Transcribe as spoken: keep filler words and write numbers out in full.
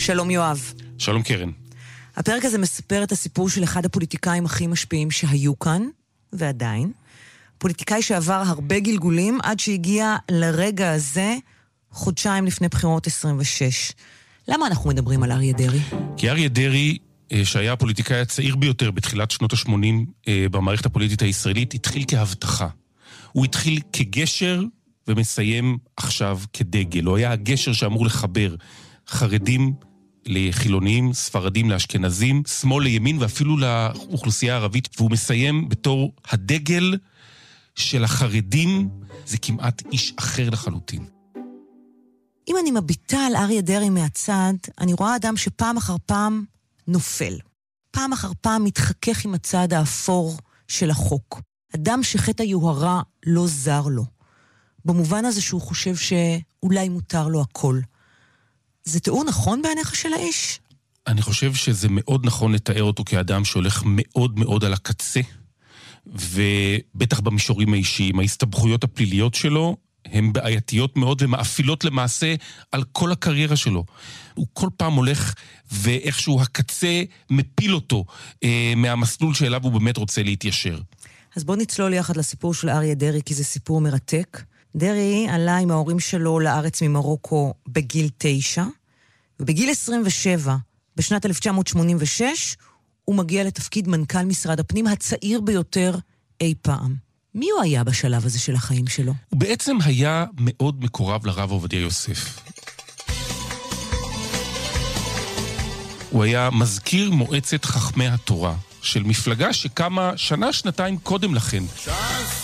שלום יואב. שלום קרן. הפרק הזה מספר את הסיפור של אחד הפוליטיקאים הכי משפיעים שהיו כאן, ועדיין. פוליטיקאי שעבר הרבה גלגולים עד שהגיע לרגע הזה חודשיים לפני בחירות עשרים ושש. למה אנחנו מדברים על אריה דרעי? כי אריה דרעי, שהיה הפוליטיקאי הצעיר ביותר בתחילת שנות ה-שמונים במערכת הפוליטית הישראלית, התחיל כהבטחה. הוא התחיל כגשר ומסיים עכשיו כדגל. הוא היה הגשר שאמור לחבר חרדים לחילונים, ספרדים לאשכנזים, שמאל לימין ואפילו לאוכלוסייה הערבית, והוא מסיים בתור הדגל של החרדים. זה כמעט איש אחר לחלוטין. אם אני מביטה על אריה דרעי מהצד, אני רואה אדם שפעם אחר פעם נופל. פעם אחר פעם מתחכך עם הצד האפור של החוק. אדם שחטא היוהרה לא זר לו. במובן הזה שהוא חושב שאולי מותר לו הכל. זה תיאור נכון בעיניך של האיש? אני חושב שזה מאוד נכון לתאר אותו כאדם שהולך מאוד מאוד על הקצה, ובטח במישורים האישיים. ההסתבכויות הפליליות שלו הן בעייתיות מאוד ומאפילות למעשה על כל הקריירה שלו. הוא כל פעם הולך ואיכשהו הקצה מפיל אותו אה, מהמסלול שאליו הוא באמת רוצה להתיישר. אז בוא נצלול יחד לסיפור של אריה דרעי, כי זה סיפור מרתק. דרעי עלה עם ההורים שלו לארץ ממרוקו בגיל תשע, ובגיל עשרים ושבע, בשנת אלף תשע מאות שמונים ושש, הוא מגיע לתפקיד מנכ"ל משרד הפנים הצעיר ביותר אי פעם. מי הוא היה בשלב הזה של החיים שלו? הוא בעצם היה מאוד מקורב לרב עובדיה יוסף. הוא היה מזכיר מועצת חכמי התורה של מפלגה שקמה שנה, שנתיים קודם לכן.